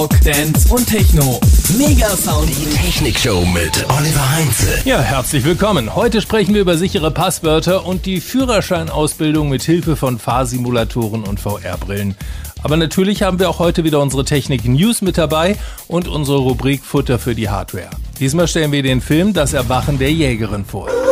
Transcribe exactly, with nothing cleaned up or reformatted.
Dance und Techno. Megasound. Die Technikshow mit Oliver Heinze. Ja, herzlich willkommen. Heute sprechen wir über sichere Passwörter und die Führerscheinausbildung mit Hilfe von Fahrsimulatoren und V R-Brillen. Aber natürlich haben wir auch heute wieder unsere Technik-News mit dabei und unsere Rubrik Futter für die Hardware. Diesmal stellen wir den Film Das Erwachen der Jägerin vor.